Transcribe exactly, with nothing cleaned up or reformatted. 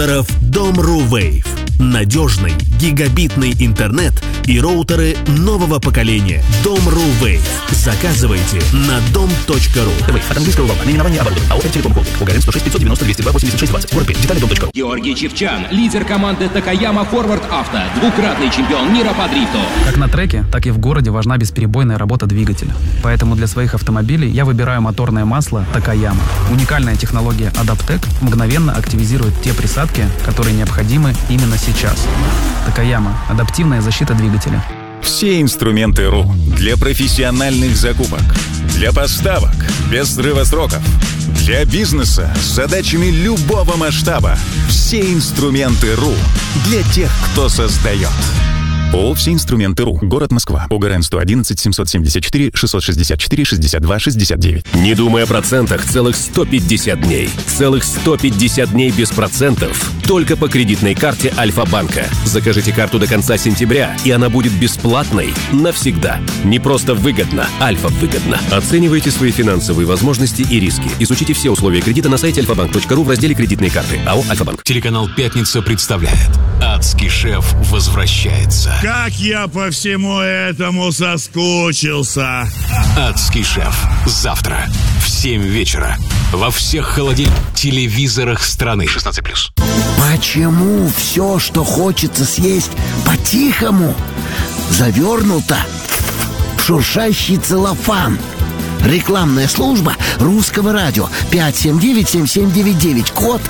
Дом.ру Wave. Надежный гигабитный интернет и роутеры нового поколения. Дом.ру Wave. Заказывайте на дом точка ру. От английского «вам». Наименование оборудования. АО «Телеком Холдинг». Угарен сто шесть пятьсот девяносто двести два восемьдесят шесть двадцать. Город Пермь. Детали дом точка ру. Георгий Чевчан, лидер команды Такаяма Форвард Авто, двукратный чемпион мира по дрифту. Как на треке, так и в городе важна бесперебойная работа двигателя. Поэтому для своих автомобилей я выбираю моторное масло Такаяма. Уникальная технология Адаптек мгновенно активизирует те присадки, которые необходимы именно сейчас. Такаяма. Адаптивная защита двигателя. Все инструменты РУ для профессиональных закупок, для поставок без срыва сроков, для бизнеса с задачами любого масштаба. Все инструменты РУ для тех, кто создает. ООО «Все инструменты РУ». Город Москва. ОГРН сто одиннадцать семьсот семьдесят четыре шестьсот шестьдесят четыре шестьдесят два шестьдесят девять. Не думай о процентах целых сто пятьдесят дней. Целых сто пятьдесят дней без процентов. Только по кредитной карте Альфа-банка. Закажите карту до конца сентября, и она будет бесплатной навсегда. Не просто выгодно, Альфа выгодно. Оценивайте свои финансовые возможности и риски. Изучите все условия кредита на сайте альфа банк точка ру в разделе «Кредитные карты». АО «Альфа-банк». Телеканал «Пятница» представляет: Адский шеф возвращается. Как я по всему этому соскучился. Адский шеф. Завтра в семь вечера. Во всех холодильных телевизорах страны. шестнадцать плюс. Почему все, что хочется съесть по-тихому, завернуто в шуршащий целлофан? Рекламная служба Русского радио. пять семь девять семь семь девять девять. Код